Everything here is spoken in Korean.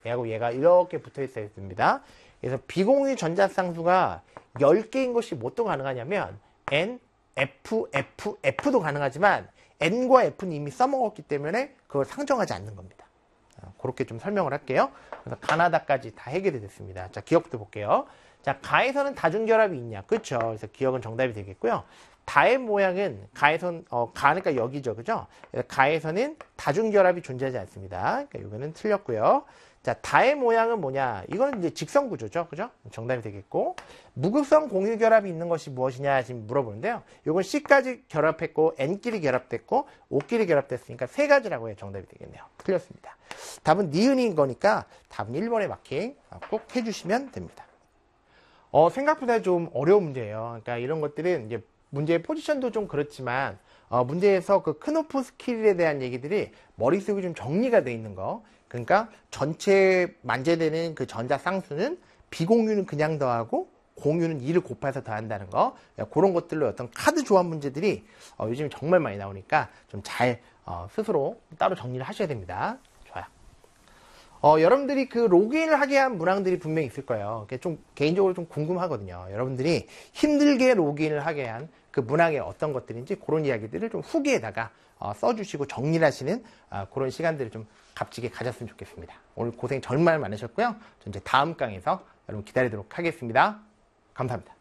얘하고 얘가 이렇게 붙어 있어야 됩니다. 그래서 비공유 전자쌍수가 10개인 것이 뭐도 가능하냐면 N, F, F, F도 가능하지만 N과 F는 이미 써먹었기 때문에 그걸 상정하지 않는 겁니다. 그렇게 좀 설명을 할게요. 그래서 가나다까지 다 해결이 됐습니다. 자, 기억도 볼게요. 자, 가에서는 다중결합이 있냐? 그렇죠. 그래서 기억은 정답이 되겠고요. 다의 모양은 가에선 가니까 여기죠, 그죠? 그래서 가에서는 다중결합이 존재하지 않습니다. 그러니까 이거는 틀렸고요. 자, 다의 모양은 뭐냐? 이거는 이제 직선 구조죠, 그죠? 정답이 되겠고, 무극성 공유 결합이 있는 것이 무엇이냐 지금 물어보는데요. 이건 C까지 결합했고, N끼리 결합됐고, O끼리 결합됐으니까 세 가지라고 해야 정답이 되겠네요. 틀렸습니다. 답은 니은인 거니까 답은 1번에 마킹 꼭 해주시면 됩니다. 생각보다 좀 어려운 문제예요. 그러니까 이런 것들은 이제 문제의 포지션도 좀 그렇지만 문제에서 그 크노프 스킬에 대한 얘기들이 머릿속에 좀 정리가 되어 있는 거. 그러니까 전체 만재되는 그 전자 쌍수는 비공유는 그냥 더하고 공유는 2를 곱해서 더한다는 거. 그런 것들로 어떤 카드 조합 문제들이 요즘 정말 많이 나오니까 좀 잘 스스로 따로 정리를 하셔야 됩니다. 좋아요. 여러분들이 그 로그인을 하게 한 문항들이 분명히 있을 거예요. 좀 개인적으로 좀 궁금하거든요. 여러분들이 힘들게 로그인을 하게 한 그 문항이 어떤 것들인지 그런 이야기들을 좀 후기에다가 써주시고 정리를 하시는 그런 시간들을 좀 값지게 가졌으면 좋겠습니다. 오늘 고생 정말 많으셨고요. 저 이제 다음 강에서 여러분 기다리도록 하겠습니다. 감사합니다.